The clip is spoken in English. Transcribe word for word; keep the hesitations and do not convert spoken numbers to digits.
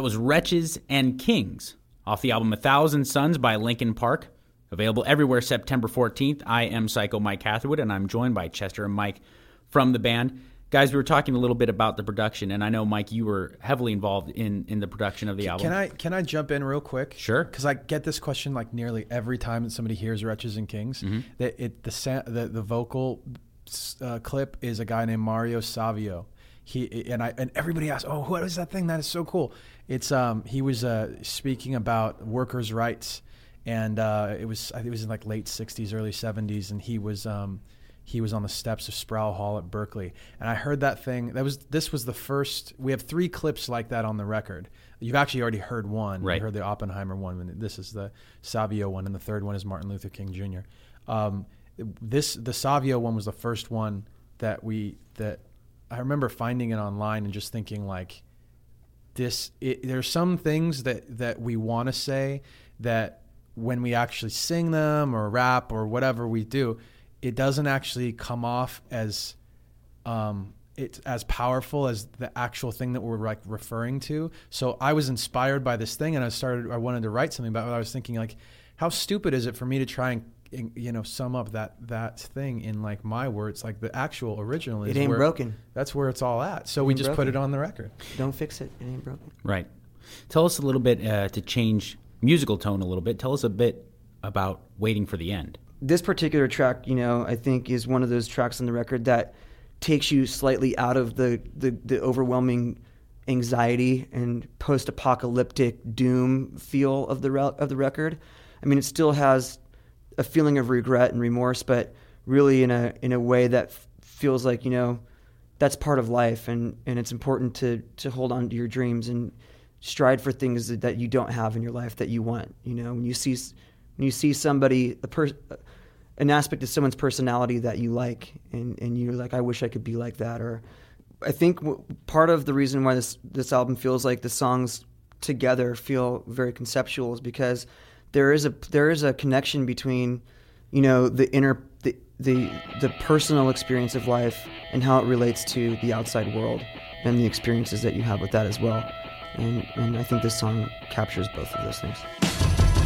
That was Wretches and Kings off the album A Thousand Suns by Linkin Park. Available everywhere September fourteenth. I am Psycho Mike Catherwood, and I'm joined by Chester and Mike from the band. Guys, we were talking a little bit about the production, and I know, Mike, you were heavily involved in, in the production of the album. Can I can I jump in real quick? Sure. Because I get this question like nearly every time that somebody hears Wretches and Kings. Mm-hmm. That it the, sa- the the vocal uh, clip is a guy named Mario Savio. He and I and everybody asks, "Oh, what is that thing? That is so cool." It's um he was uh, speaking about workers' rights, and uh, it was I think it was in like late sixties, early seventies, and he was um he was on the steps of Sproul Hall at Berkeley, and I heard that thing. That was this was the first. We have three clips like that on the record. You've actually already heard one. Right. You heard the Oppenheimer one. And this is the Savio one, and the third one is Martin Luther King Junior Um, this the Savio one was the first one that we that. I remember finding it online and just thinking like this, it, there's some things that, that we want to say that when we actually sing them or rap or whatever we do, it doesn't actually come off as, um, it's as powerful as the actual thing that we're like referring to. So I was inspired by this thing and I started, I wanted to write something about it. I was thinking like, how stupid is it for me to try and, you know, sum up that that thing in like my words, like the actual original is it ain't where, broken. That's where it's all at. So it we just broken. put it on the record. Don't fix it. It ain't broken. Right. Tell us a little bit, uh, to change musical tone a little bit, tell us a bit about Waiting for the End. This particular track, you know, I think is one of those tracks on the record that takes you slightly out of the, the, the overwhelming anxiety and post-apocalyptic doom feel of the re- of the record. I mean, it still has a feeling of regret and remorse, but really in a in a way that f- feels like, you know, that's part of life, and, and it's important to to hold on to your dreams and stride for things that, that you don't have in your life that you want. You know, when you see when you see somebody a per, an aspect of someone's personality that you like, and, and you're like, I wish I could be like that. Or I think w- part of the reason why this this album feels like the songs together feel very conceptual is because there is a there is a connection between, you know, the inner the, the the personal experience of life and how it relates to the outside world and the experiences that you have with that as well. And and I think this song captures both of those things.